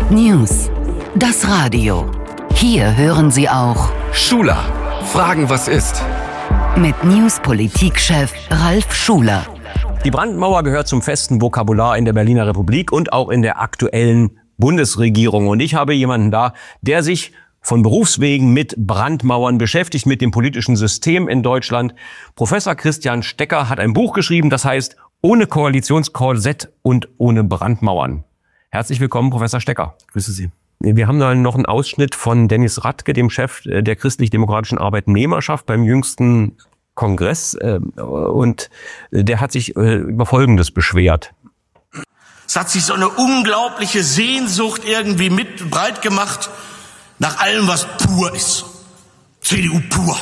News. Das Radio. Hier hören Sie auch Schuler. Fragen, was ist? Mit News-Politik-Chef Ralf Schuler. Die Brandmauer gehört zum festen Vokabular in der Berliner Republik und auch in der aktuellen Bundesregierung. Und ich habe jemanden da, der sich von Berufswegen mit Brandmauern beschäftigt, mit dem politischen System in Deutschland. Professor Christian Stecker hat ein Buch geschrieben, das heißt Ohne Koalitionskorsett und ohne Brandmauern. Herzlich willkommen, Professor Stecker. Grüße Sie. Wir haben da noch einen Ausschnitt von Dennis Radke, dem Chef der christlich-demokratischen Arbeitnehmerschaft beim jüngsten Kongress. Und der hat sich über Folgendes beschwert. Es hat sich so eine unglaubliche Sehnsucht irgendwie breit gemacht nach allem, was pur ist. CDU pur.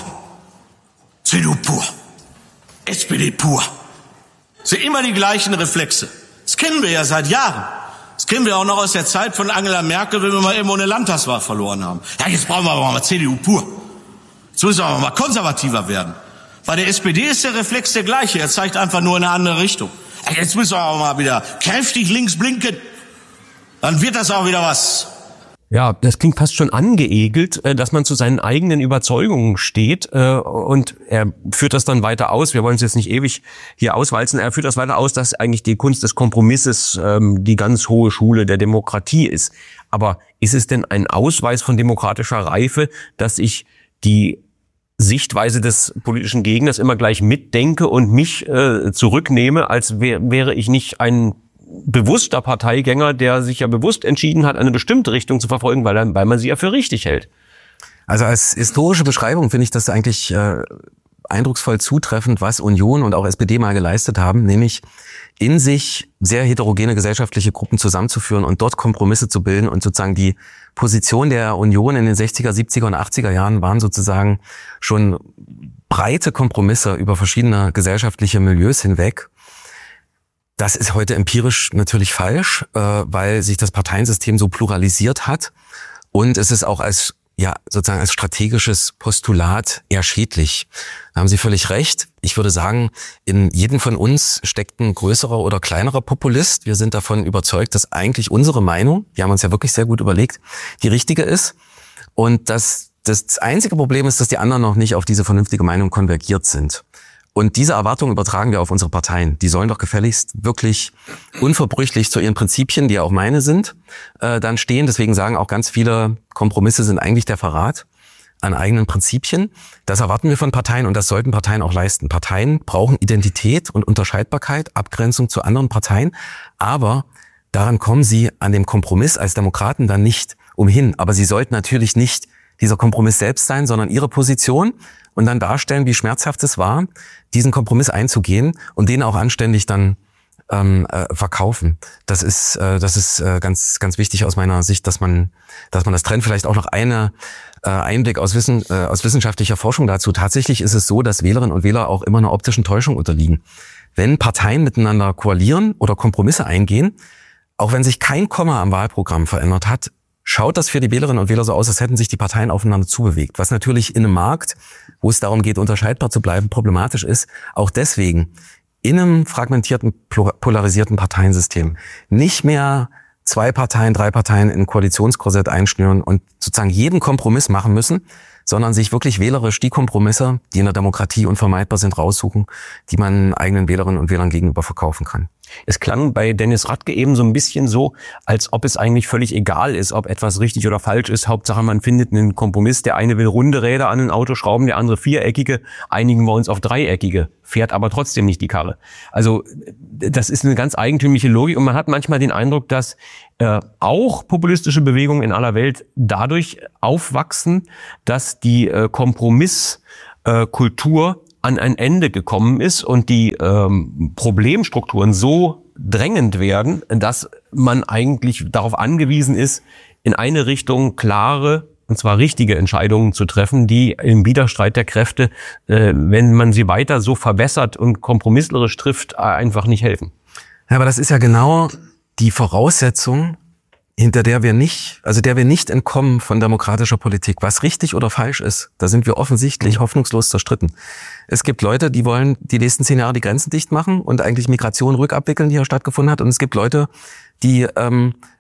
CDU pur. SPD pur. Es sind immer die gleichen Reflexe. Das kennen wir ja seit Jahren. Das kennen wir auch noch aus der Zeit von Angela Merkel, wenn wir mal irgendwo eine Landtagswahl verloren haben. Ja, jetzt brauchen wir aber mal CDU pur. Jetzt müssen wir aber mal konservativer werden. Bei der SPD ist der Reflex der gleiche. Er zeigt einfach nur in eine andere Richtung. Ja, jetzt müssen wir aber mal wieder kräftig links blinken. Dann wird das auch wieder was. Ja, das klingt fast schon angeekelt, dass man zu seinen eigenen Überzeugungen steht, und er führt das dann weiter aus. Wir wollen es jetzt nicht ewig hier auswalzen. Er führt das weiter aus, dass eigentlich die Kunst des Kompromisses die ganz hohe Schule der Demokratie ist. Aber ist es denn ein Ausweis von demokratischer Reife, dass ich die Sichtweise des politischen Gegners immer gleich mitdenke und mich zurücknehme, als wäre ich nicht ein bewusster Parteigänger, der sich ja bewusst entschieden hat, eine bestimmte Richtung zu verfolgen, weil man sie ja für richtig hält? Also als historische Beschreibung finde ich das eigentlich eindrucksvoll zutreffend, was Union und auch SPD mal geleistet haben, nämlich in sich sehr heterogene gesellschaftliche Gruppen zusammenzuführen und dort Kompromisse zu bilden. Und sozusagen die Position der Union in den 60er, 70er und 80er Jahren waren sozusagen schon breite Kompromisse über verschiedene gesellschaftliche Milieus hinweg. Das ist heute empirisch natürlich falsch, weil sich das Parteiensystem so pluralisiert hat. Und es ist auch als strategisches Postulat eher schädlich. Da haben Sie völlig recht. Ich würde sagen, in jedem von uns steckt ein größerer oder kleinerer Populist. Wir sind davon überzeugt, dass eigentlich unsere Meinung, wir haben uns ja wirklich sehr gut überlegt, die richtige ist. Und das einzige Problem ist, dass die anderen noch nicht auf diese vernünftige Meinung konvergiert sind. Und diese Erwartung übertragen wir auf unsere Parteien. Die sollen doch gefälligst wirklich unverbrüchlich zu ihren Prinzipien, die ja auch meine sind, dann stehen. Deswegen sagen auch ganz viele, Kompromisse sind eigentlich der Verrat an eigenen Prinzipien. Das erwarten wir von Parteien und das sollten Parteien auch leisten. Parteien brauchen Identität und Unterscheidbarkeit, Abgrenzung zu anderen Parteien. Aber daran kommen sie an dem Kompromiss als Demokraten dann nicht umhin. Aber sie sollten natürlich nicht dieser Kompromiss selbst sein, sondern ihre Position und dann darstellen, wie schmerzhaft es war, diesen Kompromiss einzugehen und den auch anständig dann verkaufen. Das ist ganz, ganz wichtig aus meiner Sicht, dass man das trennt. Vielleicht auch noch Einblick aus wissenschaftlicher Forschung dazu. Tatsächlich ist es so, dass Wählerinnen und Wähler auch immer einer optischen Täuschung unterliegen. Wenn Parteien miteinander koalieren oder Kompromisse eingehen, auch wenn sich kein Komma am Wahlprogramm verändert hat, schaut das für die Wählerinnen und Wähler so aus, als hätten sich die Parteien aufeinander zubewegt. Was natürlich in einem Markt, wo es darum geht, unterscheidbar zu bleiben, problematisch ist. Auch deswegen in einem fragmentierten, polarisierten Parteiensystem nicht mehr 2 Parteien, 3 Parteien in ein Koalitionskorsett einschnüren und sozusagen jeden Kompromiss machen müssen, sondern sich wirklich wählerisch die Kompromisse, die in der Demokratie unvermeidbar sind, raussuchen, die man eigenen Wählerinnen und Wählern gegenüber verkaufen kann. Es klang bei Dennis Radke eben so ein bisschen so, als ob es eigentlich völlig egal ist, ob etwas richtig oder falsch ist. Hauptsache, man findet einen Kompromiss. Der eine will runde Räder an ein Auto schrauben, der andere viereckige. Einigen wir uns auf dreieckige, fährt aber trotzdem nicht die Karre. Also das ist eine ganz eigentümliche Logik und man hat manchmal den Eindruck, dass auch populistische Bewegungen in aller Welt dadurch aufwachsen, dass die Kompromisskultur an ein Ende gekommen ist und die Problemstrukturen so drängend werden, dass man eigentlich darauf angewiesen ist, in eine Richtung klare, und zwar richtige Entscheidungen zu treffen, die im Widerstreit der Kräfte, wenn man sie weiter so verwässert und kompromisslerisch trifft, einfach nicht helfen. Ja, aber das ist ja genau die Voraussetzung, der wir nicht entkommen von demokratischer Politik. Was richtig oder falsch ist, da sind wir offensichtlich hoffnungslos zerstritten. Es gibt Leute, die wollen die nächsten 10 Jahre die Grenzen dicht machen und eigentlich Migration rückabwickeln, die ja stattgefunden hat. Und es gibt Leute, die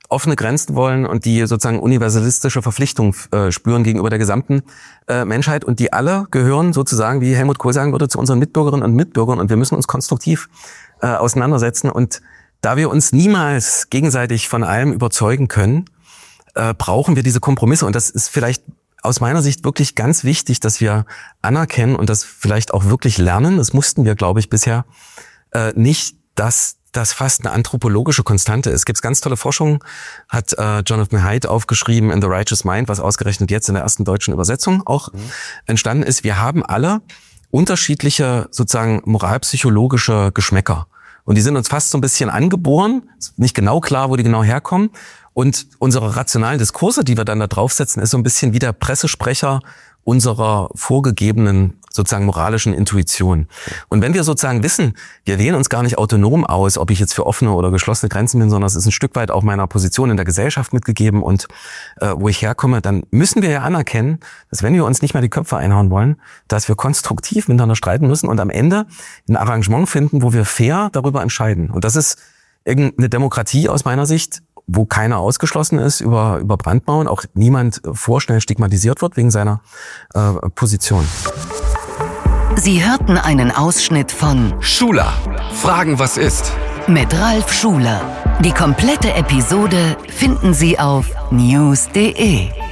offene Grenzen wollen und die sozusagen universalistische Verpflichtung spüren gegenüber der gesamten Menschheit. Und die alle gehören sozusagen, wie Helmut Kohl sagen würde, zu unseren Mitbürgerinnen und Mitbürgern. Und wir müssen uns konstruktiv auseinandersetzen. Und da wir uns niemals gegenseitig von allem überzeugen können, brauchen wir diese Kompromisse. Und das ist vielleicht aus meiner Sicht wirklich ganz wichtig, dass wir anerkennen und das vielleicht auch wirklich lernen. Das mussten wir, glaube ich, bisher nicht, dass das fast eine anthropologische Konstante ist. Es gibt ganz tolle Forschung, hat Jonathan Haidt aufgeschrieben in The Righteous Mind, was ausgerechnet jetzt in der ersten deutschen Übersetzung auch entstanden ist. Wir haben alle unterschiedliche sozusagen moralpsychologische Geschmäcker. Und die sind uns fast so ein bisschen angeboren. Ist nicht genau klar, wo die genau herkommen. Und unsere rationalen Diskurse, die wir dann da draufsetzen, ist so ein bisschen wie der Pressesprecher unserer vorgegebenen sozusagen moralischen Intuition. Und wenn wir sozusagen wissen, wir wählen uns gar nicht autonom aus, ob ich jetzt für offene oder geschlossene Grenzen bin, sondern es ist ein Stück weit auch meiner Position in der Gesellschaft mitgegeben und wo ich herkomme, dann müssen wir ja anerkennen, dass wenn wir uns nicht mehr die Köpfe einhauen wollen, dass wir konstruktiv miteinander streiten müssen und am Ende ein Arrangement finden, wo wir fair darüber entscheiden. Und das ist irgendeine Demokratie aus meiner Sicht, wo keiner ausgeschlossen ist über Brandmauern, auch niemand vorschnell stigmatisiert wird wegen seiner Position. Sie hörten einen Ausschnitt von Schuler, Fragen was ist? mit Ralf Schuler. Die komplette Episode finden Sie auf news.de.